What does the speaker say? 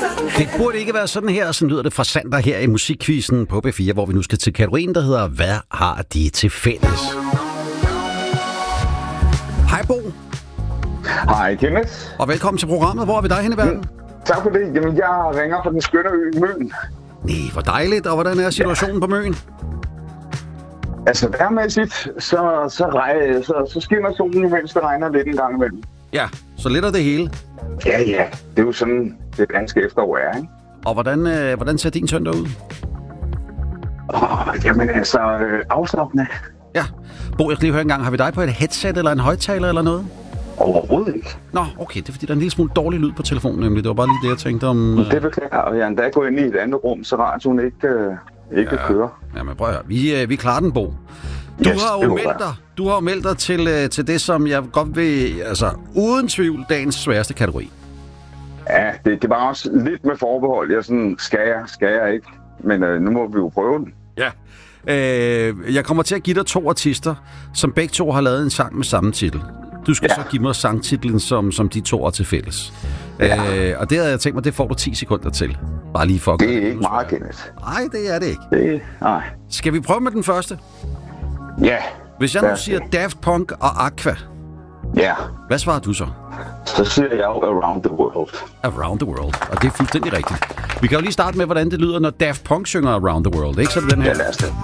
Det burde ikke være sådan her, sådan lyder det fra Sander her i musikquizzen på B4, hvor vi nu skal til kategorien, der hedder Hvad har de til fælles? Hej Bo. Hej Kenneth. Og velkommen til programmet. Hvor er vi dig henne i verden? Tak for det. Jamen, jeg ringer fra den skønne ø Møn. Nej, hvor dejligt. Og hvordan er situationen på Møn? Altså værmæssigt, så skinner solen, mens det regner lidt en gang imellem. Ja, så lidt af det hele. Ja, det er jo sådan, det danske efterår er, ikke? Og hvordan ser din søndag ud? Jamen altså, afslappende. Ja. Bo, jeg skal lige høre en gang. Har vi dig på et headset eller en højttaler eller noget? Overhovedet ikke. Nå, okay. Det er fordi, der er en lille smule dårlig lyd på telefonen, nemlig. Det var bare lige det, jeg tænkte om... Det beklager, og jeg er endda gået ind i et andet rum, så radioen ikke kører. Jamen prøv at høre. Vi klarer den, Bo. Du har jo meldt dig til det, som jeg godt vil... Altså, uden tvivl, dagens sværeste kategori. Ja, det var også lidt med forbehold. Jeg sådan, skal jeg ikke? Men nu må vi jo prøve den. Ja. Jeg kommer til at give dig 2 artister, som begge to har lavet en sang med samme titel. Du skal så give mig sangtitlen, som de 2 er til fælles. Ja. Og det havde jeg tænkt mig, det får du 10 sekunder til. Bare lige for at det er ikke meget, Kenneth. Nej, det er det ikke. Nej. Skal vi prøve med den første? Ja. Hvis jeg nu siger Daft Punk og Aqua, hvad svarer du så? Så siger jeg jo Around the World. Around the World. Og det er fuldstændig rigtigt. Vi kan jo lige starte med, hvordan det lyder, når Daft Punk synger Around the World. Ikke så den her? Ja, lad os det.